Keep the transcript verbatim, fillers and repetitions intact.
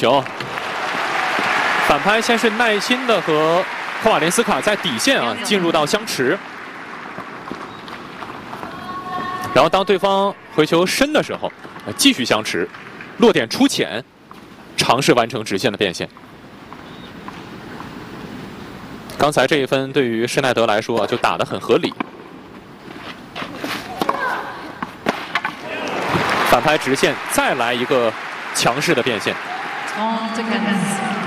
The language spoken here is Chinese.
球。反拍先是耐心的和科瓦连斯卡在底线啊进入到相持，然后当对方回球深的时候，继续相持，落点出浅，尝试完成直线的变现。刚才这一分对于施耐德来说啊，就打得很合理。反拍直线，再来一个强势的变现。 哦，这个。